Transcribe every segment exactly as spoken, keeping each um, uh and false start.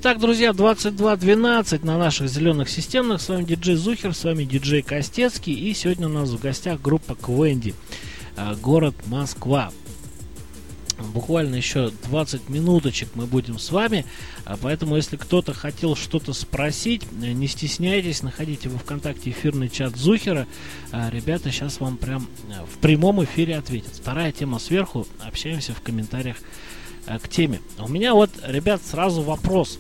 Итак, друзья, двадцать два двенадцать на наших зеленых системных. С вами диджей Зухер, с вами диджей Костецкий. И сегодня у нас в гостях группа Квенди, город Москва. Буквально еще двадцать минуточек мы будем с вами. Поэтому, если кто-то хотел что-то спросить, не стесняйтесь, находите во ВКонтакте эфирный чат Зухера. Ребята сейчас вам прям в прямом эфире ответят. Вторая тема сверху. Общаемся в комментариях к теме. У меня вот, ребят, сразу вопрос.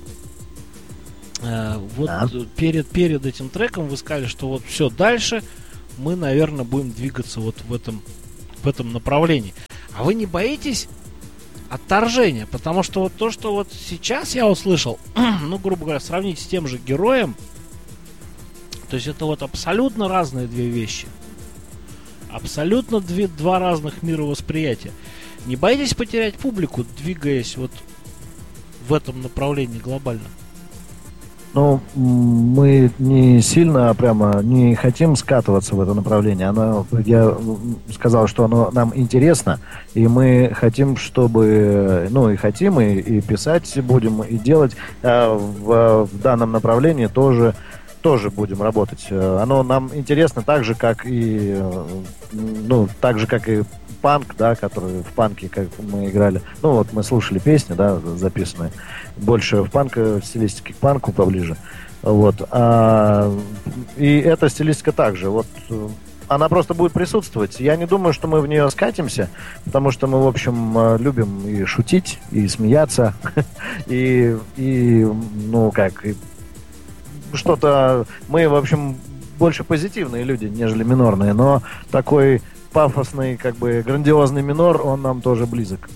Вот да. перед, перед этим треком вы сказали, что вот все, дальше мы, наверное, будем двигаться вот в этом, в этом направлении. А вы не боитесь отторжения? Потому что вот то, что вот сейчас я услышал, ну, грубо говоря, сравнить с тем же героем, то есть это вот абсолютно разные две вещи. Абсолютно две, два разных мировосприятия. Не боитесь потерять публику, двигаясь вот в этом направлении глобально? Ну, мы не сильно прямо не хотим скатываться в это направление. Оно, я сказал, что оно нам интересно, и мы хотим, чтобы, ну, и хотим, и, и писать будем, и делать а в, в данном направлении тоже, тоже будем работать. Оно нам интересно так же, как и, ну, так же, как и панк, да, который в панке, как мы играли. Ну, вот мы слушали песни, да, записанные. Больше в панк, в стилистике к панку поближе. Вот. А, и эта стилистика также. Вот она просто будет присутствовать. Я не думаю, что мы в нее скатимся, потому что мы, в общем, любим и шутить, и смеяться, и, и ну, как, и что-то... Мы, в общем, больше позитивные люди, нежели минорные, но такой пафосный, как бы, грандиозный минор, он нам тоже близок.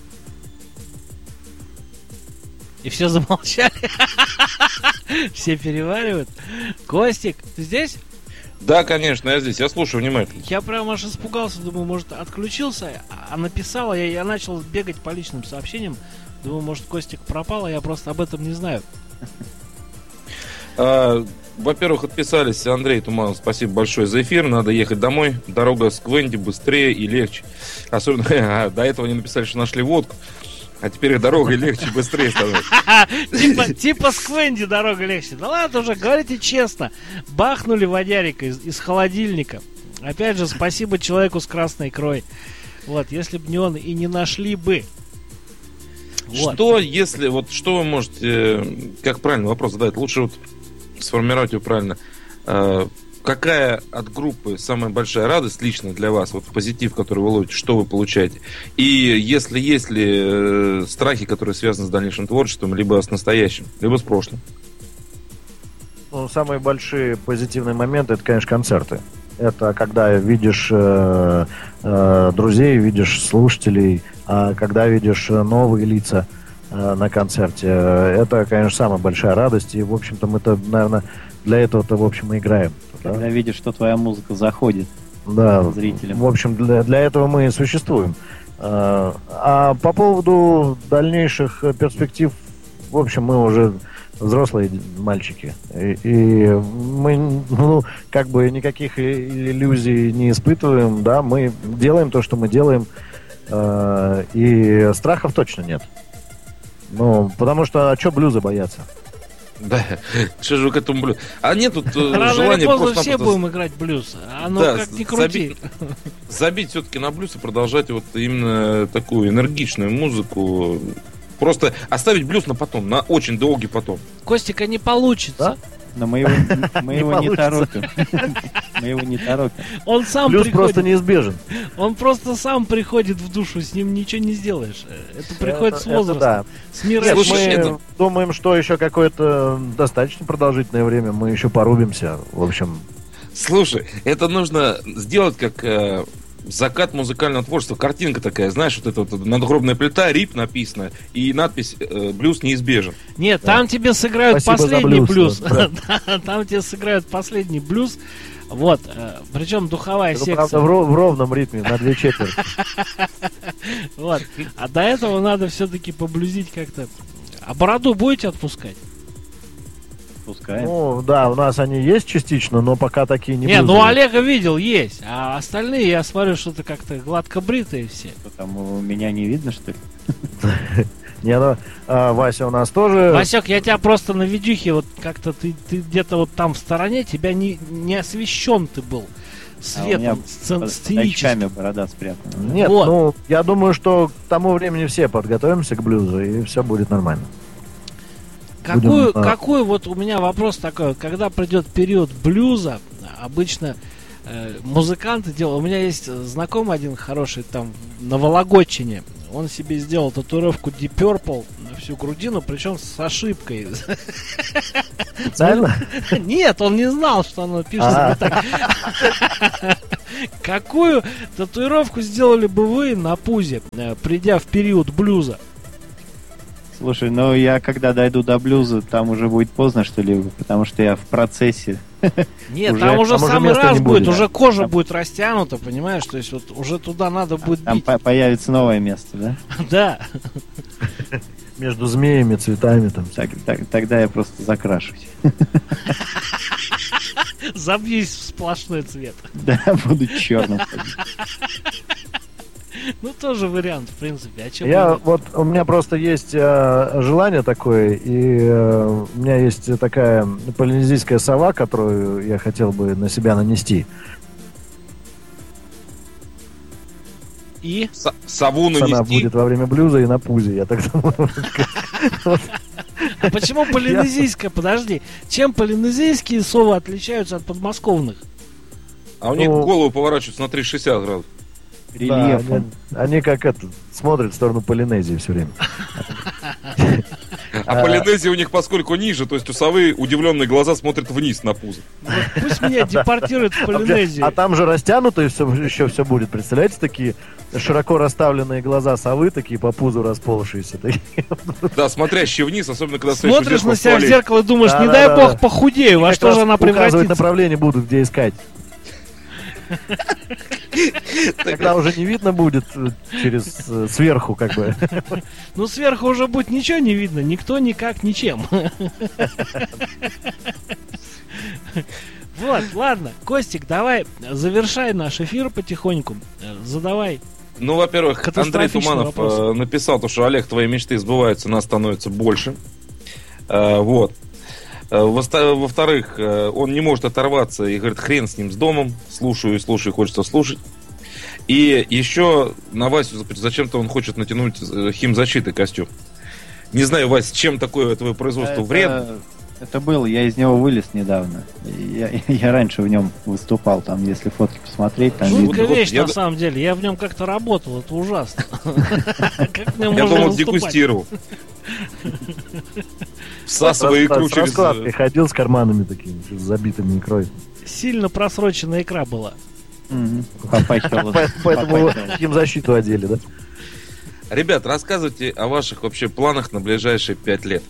И все замолчали. Все переваривают. Костик, ты здесь? Да, конечно, я здесь. Я слушаю внимательно. Я прям аж испугался, думаю, может, отключился, а написала, я, я начал бегать по личным сообщениям. Думаю, может, Костик пропал, а я просто об этом не знаю. А, во-первых, отписались. Андрей Туманов, спасибо большое за эфир. Надо ехать домой. Дорога с Квенди быстрее и легче. Особенно до этого они написали, что нашли водку. А теперь дорога легче, быстрее становится. Типа с Квенди дорога легче. Да ладно уже, говорите честно. Бахнули водярика из холодильника. Опять же, спасибо человеку с красной икрой. Вот, если бы не он и не нашли бы. Что, если, вот что вы можете, как правильно вопрос задать, лучше вот сформировать его правильно. Какая от группы самая большая радость лично для вас, вот позитив, который вы ловите, что вы получаете? И если есть ли э, страхи, которые связаны с дальнейшим творчеством, либо с настоящим, либо с прошлым? Ну, самые большие позитивные моменты, это, конечно, концерты. Это когда видишь э, э, друзей, видишь слушателей, а когда видишь новые лица э, на концерте. Это, конечно, самая большая радость. И, в общем-то, мы-то, наверное, для этого-то, в общем, и играем. Когда да? видишь, что твоя музыка заходит, да, зрителям. В общем, для, для этого мы и существуем. А, а по поводу дальнейших перспектив, в общем, мы уже взрослые мальчики. И, и мы, ну, как бы никаких иллюзий не испытываем, да, мы делаем то, что мы делаем, а, и страхов точно нет. Ну, потому что, а что блюза бояться? Да, что же вы к этому блюзу? А нет тут Рано желания или поздно просто... все будем играть блюз. Оно да, как ни крути. Забить, забить все-таки на блюз и продолжать вот именно такую энергичную музыку. Просто оставить блюз на потом, на очень долгий потом. Костика, не получится. Да? Но мы его, мы его не торопим. Мы его не торопим. Он сам Плюс приходит. просто неизбежен. Он просто сам приходит в душу, с ним ничего не сделаешь. Это приходит это, с возрастом. Это да. С миром. Нет, Слушай, мы это... думаем, что еще какое-то достаточно продолжительное время мы еще порубимся. В общем. Слушай, это нужно сделать как э, закат музыкального творчества. Картинка такая, знаешь, вот эта вот надгробная плита, рип написано, и надпись э, «Блюз неизбежен». Нет, да. там тебе сыграют Спасибо последний блюз. блюз. Вот, там тебе сыграют последний блюз. Вот, причем духовая это, секция. Правда, в, ров, в ровном ритме, на две четверти. Вот. А до этого надо все-таки поблюзить как-то. А бороду будете отпускать? Пускай. Ну, да, у нас они есть частично, но пока такие не Не, будут. ну Олега видел, есть. А остальные, я смотрю, что-то как-то гладко бритые все. Потому меня не видно, что ли? Не, ну, а, Вася у нас тоже... Васек, я тебя просто на видюхе, вот как-то ты, ты где-то вот там в стороне, тебя не, не освещен ты был светом, а сценическими. Борода спрятана. Нет, вот. Ну, я думаю, что к тому времени все подготовимся к блюзу, и все будет нормально. Какую, Будем, какой, вот у меня вопрос такой, когда придет период блюза, обычно э, музыканты делают, у меня есть знакомый один хороший там на Вологодчине, он себе сделал татуировку Deep Purple на всю грудину, причем с ошибкой. Специально? Нет, он не знал, что оно пишется не так. Какую татуировку сделали бы вы на пузе, придя в период блюза? Слушай, ну я когда дойду до блюза, там уже будет поздно, что ли, потому что я в процессе. Нет, уже, там уже там самый уже раз будет, будет, уже кожа там будет растянута, понимаешь, то есть вот уже туда надо будет там бить. Там появится новое место, да? Да. Между змеями, цветами там. Так, так, тогда я просто закрашусь. Забьюсь в сплошной цвет. Да, буду черным. Ну, тоже вариант, в принципе. А я вот, у меня просто есть э, желание такое, и э, у меня есть такая полинезийская сова, которую я хотел бы на себя нанести. И? С- сову нанести? Она будет во время блюза и на пузе, я так думаю. А почему полинезийская? Подожди. Чем полинезийские совы отличаются от подмосковных? А у них голову поворачиваются на триста шестьдесят градусов. Да, они, они как это смотрят в сторону Полинезии все время. А Полинезия у них поскольку ниже, то есть у совы удивленные глаза смотрят вниз на пузо. Пусть меня депортируют в Полинезию. А там же растянуто и все, еще все будет. Представляете, такие широко расставленные глаза совы, такие по пузу расползшиеся. Да, смотрящие вниз, особенно когда смотришь на себя в зеркало и думаешь, не дай бог похудею, во что же она превратится. Указывать направление будут, где искать. Тогда уже не видно будет через сверху, как бы. Ну, сверху уже будет ничего не видно, никто никак ничем. Вот, ладно, Костик, давай завершай наш эфир потихоньку. Задавай. Ну, во-первых, Андрей Туманов вопрос. написал, что Олег, твои мечты сбываются, нас становится больше. Вот. Во-вторых, он не может оторваться и говорит, хрен с ним, с домом. Слушаю и слушаю, хочется слушать. И еще на Васю зачем-то он хочет натянуть химзащиты костюм. Не знаю, Вась, чем такое твое производство это, вредно? Это было, я из него вылез недавно. Я, я раньше в нем выступал, там, если фотки посмотреть. Там жуткая видно. Вещь, вот, на я... самом деле. Я в нем как-то работал, это ужасно. Я думал, дегустировал. Всасывая икру через... С раскладкой ходил с карманами такими, с забитыми икрой. Сильно просроченная икра была. Поэтому химзащиту одели, да? Ребят, рассказывайте о ваших вообще планах на ближайшие пять лет.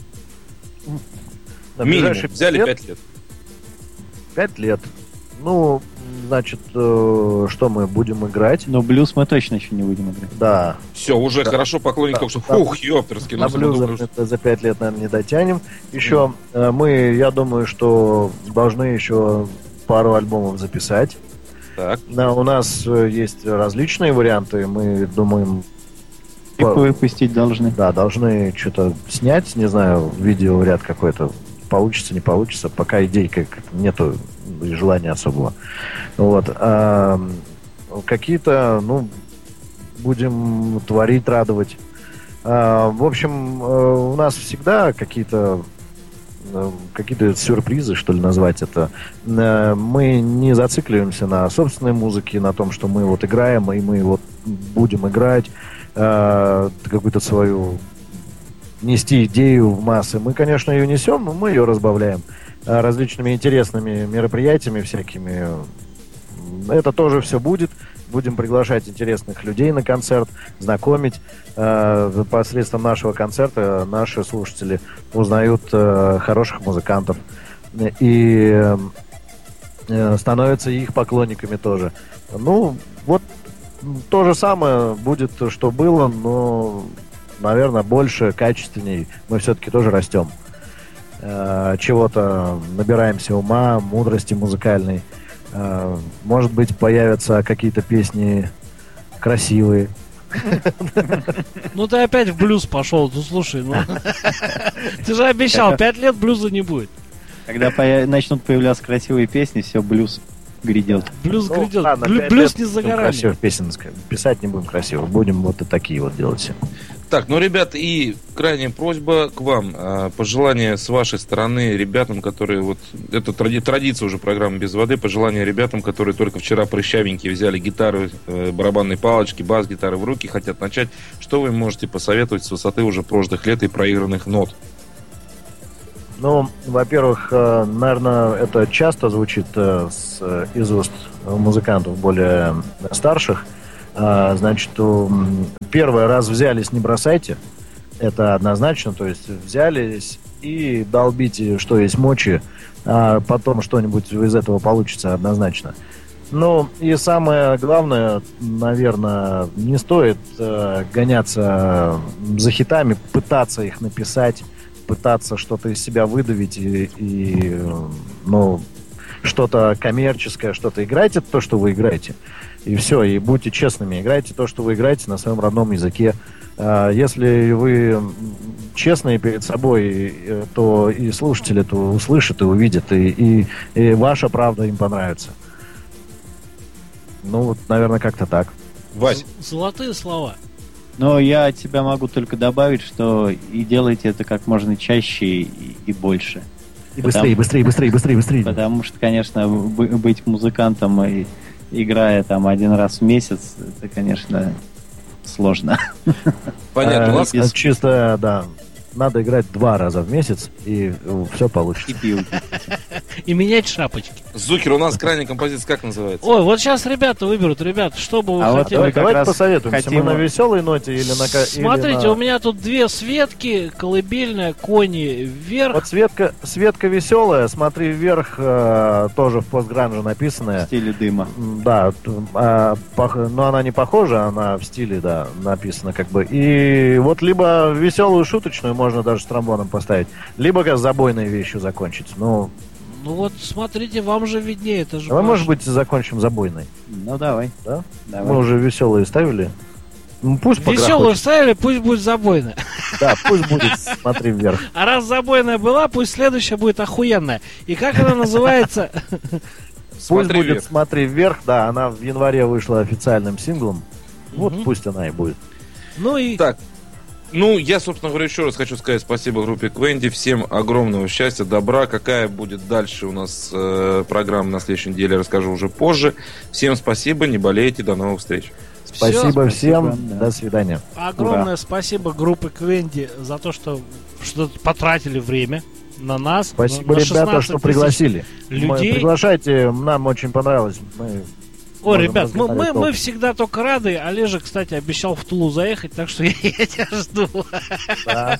Минимум, взяли пять лет. Пять лет. Ну, значит, э, что мы будем играть? Но блюз мы точно еще не будем играть. Да. Все, уже да. Хорошо, поклонников, да. Что фух, ёперский. На блюз это за пять лет, наверное, не дотянем. Еще mm. э, мы, я думаю, что должны еще пару альбомов записать. Так. Да, у нас есть различные варианты. Мы думаем... И выпустить должны. Да, должны что-то снять, не знаю, видеоряд какой-то. Получится, не получится. Пока идей как нету, желания особого. Вот. А, какие-то, ну, будем творить, радовать. А, в общем, у нас всегда какие-то какие-то сюрпризы, что ли, назвать это. Мы не зацикливаемся на собственной музыке, на том, что мы вот играем, и мы вот будем играть какую-то свою нести идею в массы. Мы, конечно, ее несем, но мы ее разбавляем различными интересными мероприятиями всякими. Это тоже все будет. Будем приглашать интересных людей на концерт, знакомить. Э, посредством нашего концерта наши слушатели узнают э, хороших музыкантов и э, становятся их поклонниками тоже. Ну, вот то же самое будет, что было, но, наверное, больше, качественней. Мы все-таки тоже растем. Э, чего-то набираемся ума, мудрости музыкальной. Может быть, появятся какие-то песни красивые, Ну ты опять в блюз пошел, ну слушай, ну ты же обещал, пять лет блюза не будет. Когда по- начнут появляться красивые песни, все, блюз грядет. Блюз Ну, грядет, ладно, Блю- пять блюз лет не за будем горами. красивых песен писать не будем красиво. Будем вот и такие вот делать все. Так, ну, ребят, и крайняя просьба к вам. А, Пожелания с вашей стороны ребятам, которые вот... Это тради- традиция уже программы «Без воды». Пожелания ребятам, которые только вчера прыщавенькие взяли гитары, э, барабанные палочки, бас-гитары в руки, хотят начать. Что вы им можете посоветовать с высоты уже прожитых лет и проигранных нот? Ну, во-первых, э, наверное, это часто звучит э, с, э, из уст музыкантов более старших. А, Значит, м, первый раз взялись, не бросайте. Это однозначно. То есть взялись и долбите, что есть мочи, а потом что-нибудь из этого получится однозначно. Ну, и самое главное, наверное, не стоит э, гоняться за хитами, пытаться их написать, пытаться что-то из себя выдавить и, и ну, что-то коммерческое, что-то играйте то, что вы играете. И все, и будьте честными, играйте то, что вы играете на своем родном языке. А Если вы честные перед собой, то и слушатели это услышат и увидят, и, и, и ваша правда им понравится. Ну, вот, наверное, как-то так. Вась, Золотые слова. Но я от тебя могу только добавить, что и делайте это как можно чаще и, и больше. И быстрее, быстрее, быстрее, быстрее, быстрее. Потому что, конечно, бы- быть музыкантом и играя там один раз в месяц, это, конечно, сложно. понятно. Э, У нас без- Чисто, да. Надо играть два раза в месяц, и все получится. И пил. И менять шапочки. Зукер, у нас крайняя композиция как называется? Ой, вот сейчас ребята выберут. Ребят, что бы вы А вот хотели? мы Давай, как давайте раз посоветуемся. хотим- Мы на веселой ноте или на... ка- или Смотрите, на- у меня тут две Светки, колыбельная, кони вверх. Вот Светка, Светка веселая, смотри вверх, э, тоже в постгранже В написанная. стиле дыма. М, Да, т- а, пох- но она не похожа, она в стиле, да, написана как бы. И вот либо веселую шуточную можно даже с тромбоном поставить, либо как с забойной вещью закончить. Ну, Ну вот, смотрите, вам же виднее. Это же давай, ваш- может быть, закончим забойной. Ну, давай. Да? давай. Мы уже веселые ставили. Ну, пусть Веселую погрохочет. ставили, пусть будет забойная. Да, пусть будет, смотри вверх. А раз забойная была, пусть следующая будет охуенная. И как она называется? Пусть Смотри будет вверх. «Смотри вверх», да, она в январе вышла официальным синглом. Вот Мгм. пусть она и будет. Ну и Так, ну, я, собственно говоря, еще раз хочу сказать спасибо группе Квенди. Всем огромного счастья, добра. Какая будет дальше у нас э, программа на следующей неделе, расскажу уже позже. Всем спасибо, не болейте, до новых встреч. Спасибо всем, спасибо, да. до свидания. огромное спасибо группе Квенди за то, что, что потратили время на нас. Спасибо, на ребята, шестнадцать что тысяч пригласили. Мы- людей. Приглашайте, нам очень понравилось. Мы Ой, можем ребят, мы, мы, разговаривать мы долго. всегда только рады. Олежа, кстати, обещал в Тулу заехать, так что я, я тебя жду. Да.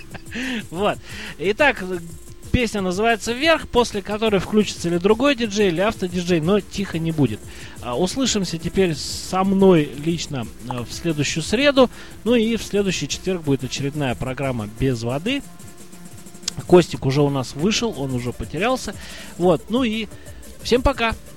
Вот. Итак, песня называется «Вверх», после которой включится или другой диджей, или автодиджей, но тихо не будет. А, Услышимся теперь со мной лично а, в следующую среду. Ну и в следующий четверг будет очередная программа «Без воды». Костик уже у нас вышел, он уже потерялся. Вот, ну и всем пока.